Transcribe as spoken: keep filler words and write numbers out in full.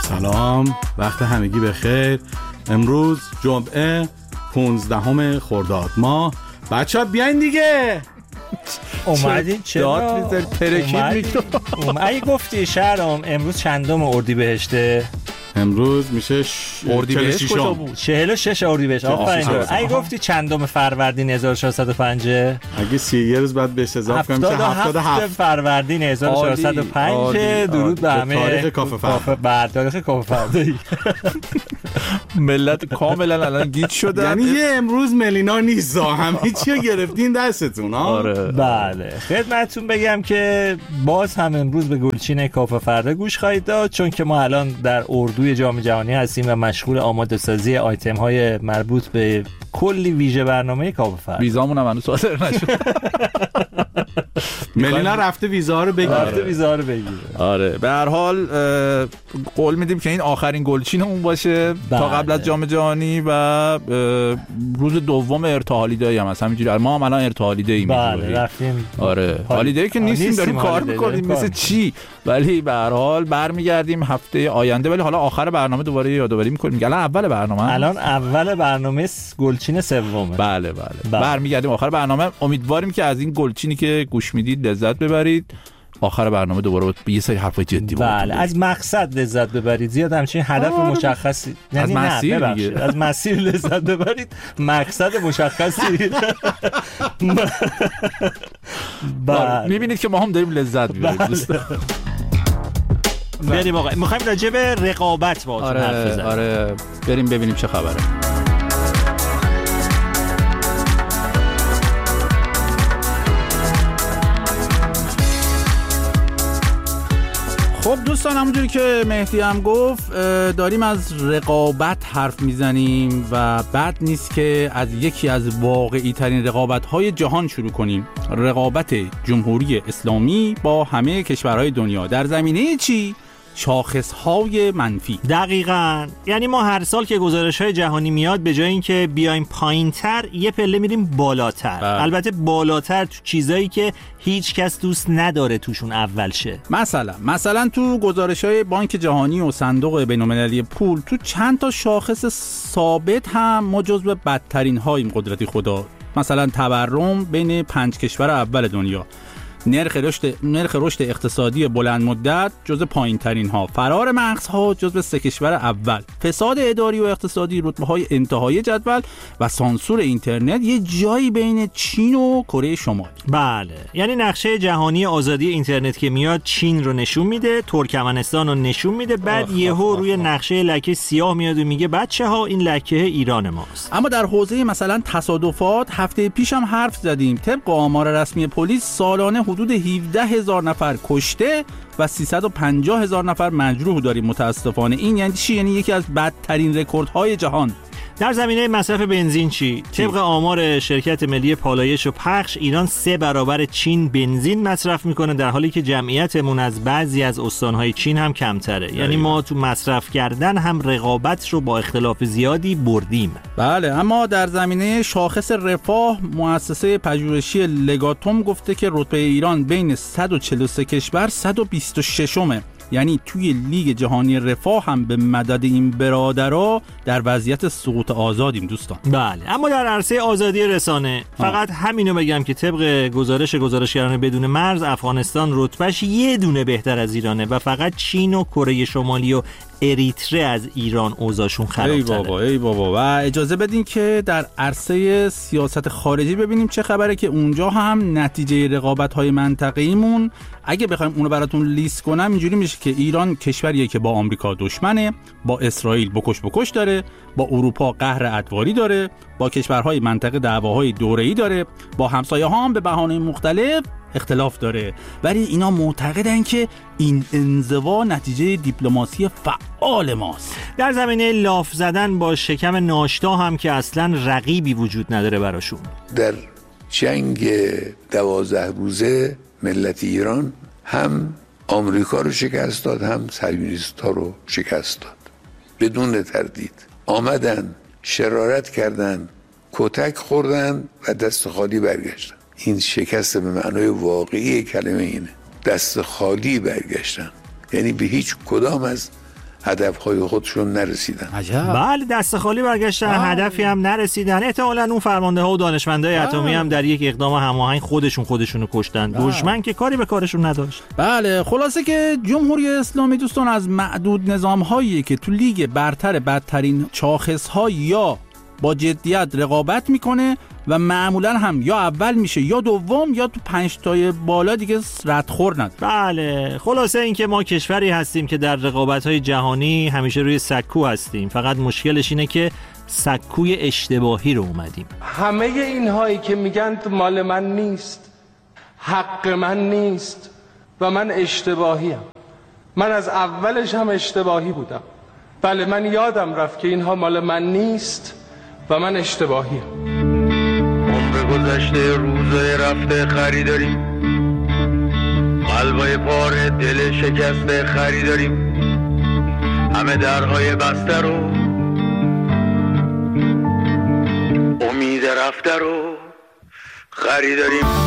سلام، وقت همگی بخیر. امروز جمعه پونزدهم خرداد ماه. بچه ها بیاین دیگه. اومدین چرا؟ داد میذاری ترکید میکنم. اگه گفتی شهرام امروز چندم اردیبهشته؟ امروز میشه ش... اردیبهشت کجا بود؟ چهل و شش اردیبهشت. آفرین. اگه گفتی چندم فروردین هزار و چهارصد و پنج؟ اگه سی یه روز بعد بهش اضافه کنیم چه هفتاد و هفت فروردین هزار و چهارصد و پنج. درود به همه. تاریخ کافه فردا. بعد تاریخ کافه فردایی. ملت کاملا الان گیج شدن. یعنی یه امروز ملینا نیست، همه چی رو گرفتین دستتون ها. آره. بله، خدمتتون بگم که باز هم امروز به گلچین کافه فردا گوش خواهید داد، چون که ما الان در اردوی جام جهانی هستیم و مشغول آماده سازی آیتم های مربوط به کلی ویژه برنامه کافه فردا. ویزامون هم هنوز صادر نشد. ملینا رفته ویزا رو بگیره. رفته ویزا رو بگیره. آره، به هر حال قول میدیم که این آخرین گلچینمون باشه بله. تا قبل از جام جهانی و روز دوم ارتحالیده‌ای هم هست. همینجوری ما هم الان ارتحالیده‌ای می‌گیم. بله، رفتیم. آره، هالیده‌ای که نیستیم، داریم کار می‌کنیم مثل چی، ولی به هر حال برمیگردیم هفته آینده. ولی حالا آخر برنامه دوباره یادآوری می‌کنیم. الان اول برنامه الان اول برنامه گلچین سومه. بله بله, بله. برمیگردیم آخر برنامه. امیدواریم که از این گلچینی که گوش میدید لذت ببرید. آخر برنامه دوباره به یه سری حرفای جدی بود. بله، از مقصد لذت ببرید. زیاد همچین هدف آه مشخصی، یعنی از مسیر دیگه. از مسیر لذت ببرید، مقصد مشخصی. بله، میبینید که ما هم داریم لذت میبریم. دوستان بریم آقا، میخوایم راجع به رقابت باهاتون آره، حرف بزنیم. آره، بریم ببینیم چه خبره. خب دوستان، همونجوری که مهدی هم گفت داریم از رقابت حرف میزنیم و بد نیست که از یکی از واقعی ترین رقابت های جهان شروع کنیم. رقابت جمهوری اسلامی با همه کشورهای دنیا در زمینه چی؟ شاخص‌های منفی. دقیقاً. یعنی ما هر سال که گزارش‌های جهانی میاد به جای اینکه بیایم پایین‌تر یه پله میریم بالاتر. بله. البته بالاتر تو چیزایی که هیچ کس دوست نداره توشون اول شه. مثلا مثلا تو گزارش‌های بانک جهانی و صندوق بین‌المللی پول تو چند تا شاخص ثابت هم ما جزو بدترین هاییم قدرتی خدا. مثلا تورم بین پنج کشور اول دنیا، نرخ رشد نرخ رشد اقتصادی بلند مدت جزو پایین‌ترین ها، فرار مغزها جزو سه کشور اول، فساد اداری و اقتصادی رتبه‌های انتهایی جدول و سانسور اینترنت یه جایی بین چین و کره شمالی. بله، یعنی نقشه جهانی آزادی اینترنت که میاد چین رو نشون میده، ترکمنستان رو نشون میده، بعد یهو روی نقشه لکه سیاه میاد و میگه بچه‌ها این لکه ایران ماست. اما در حوزه مثلا تصادفات هفته پیش هم حرف زدیم. طبق آمار رسمی پلیس سالانه حدود هفده هزار نفر کشته و سیصد و پنجاه هزار نفر مجروح داریم متاسفانه. این یعنی چی؟ یعنی یکی از بدترین رکوردهای جهان. در زمینه مصرف بنزین چی؟ طبق آمار شرکت ملی پالایش و پخش ایران سه برابر چین بنزین مصرف میکنه، در حالی که جمعیتمون از بعضی از استانهای چین هم کمتره. یعنی ما تو مصرف کردن هم رقابت رو با اختلاف زیادی بردیم. بله، اما در زمینه شاخص رفاه مؤسسه پژوهشی لگاتوم گفته که رتبه ایران بین صد و چهل و سه کشور صد و بیست و ششمه. یعنی توی لیگ جهانی رفاه هم به مدد این برادرها در وضعیت سقوط آزادیم دوستان. بله، اما در عرصه آزادی رسانه فقط همینو بگم که طبق گزارش گزارشگران بدون مرز افغانستان رتبهش یه دونه بهتر از ایرانه و فقط چین و کره شمالی و اریتره از ایران اوضاعشون خراب‌تره. ای بابا ای بابا. و اجازه بدین که در عرصه سیاست خارجی ببینیم چه خبره، که اونجا هم نتیجه رقابت‌های منطقه‌ایمون اگه بخوایم اونو براتون لیست کنم اینجوری میشه که ایران کشوریه که با آمریکا دشمنه، با اسرائیل بکش بکش داره، با اروپا قهر ادواری داره، با کشورهای منطقه دعواهای دوره‌ای داره، با همسایه‌ها هم به بهانه‌های مختلف اختلاف داره، ولی اینا معتقدن که این انزوا نتیجه دیپلماسی فعال ماست. در زمینه لاف زدن با شکم ناشتا هم که اصلا رقیبی وجود نداره براشون. در جنگ دوازده روزه ملت ایران هم آمریکا رو شکست داد، هم صهیونیست‌ها رو شکست داد. بدون تردید آمدن، شرارت کردن، کتک خوردن و دست خالی برگشتن. این شکست به معنای واقعی کلمه اینه، دست خالی برگشتن. یعنی به هیچ کدام از هدفهای خودشون نرسیدن. عجب. بله دست خالی برگشتن، هدفی هم نرسیدن. احتمالاً اون فرمانده ها و دانشمندای اتمی هم در یک اقدام هماهنگ خودشون خودشونو کشتن. دشمن که کاری به کارشون نداشت. بله خلاصه که جمهوری اسلامی دوستان از معدود نظام‌هایی که تو لیگ برتر بدترین شاخص‌ها یا با جدیت رقابت میکنه و معمولا هم یا اول میشه یا دوم یا تو پنج تای بالا دیگه ردخور نداره. بله خلاصه این که ما کشوری هستیم که در رقابت‌های جهانی همیشه روی سکو هستیم، فقط مشکلش اینه که سکوی اشتباهی رو اومدیم. همه اینهایی که میگن مال من نیست، حق من نیست و من اشتباهیم، من از اولش هم اشتباهی بودم. بله من یادم رفت که اینها مال من نیست و من اشتباهیم. عمر گذشته روزای رفته خریداریم، قلبای پاره دل شکسته خریداریم، همه درهای بسته رو امید رفته رو خریداریم.